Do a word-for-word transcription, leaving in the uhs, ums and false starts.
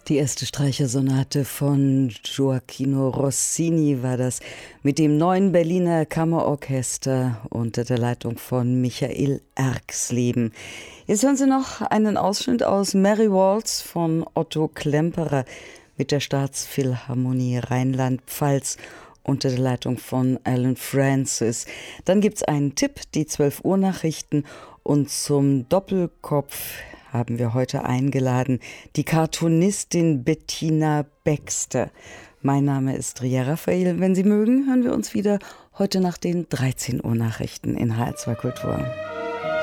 Die erste Streichersonate von Gioachino Rossini war das mit dem neuen Berliner Kammerorchester unter der Leitung von Michael Erxleben. Jetzt hören Sie noch einen Ausschnitt aus Mary Waltz von Otto Klemperer mit der Staatsphilharmonie Rheinland-Pfalz unter der Leitung von Alan Francis. Dann gibt es einen Tipp, die zwölf Uhr Nachrichten, und zum Doppelkopf haben wir heute eingeladen die Cartoonistin Bettina Baxter. Mein Name ist Ria Raphael. Wenn Sie mögen, hören wir uns wieder heute nach den dreizehn Uhr Nachrichten in H R zwei Kultur.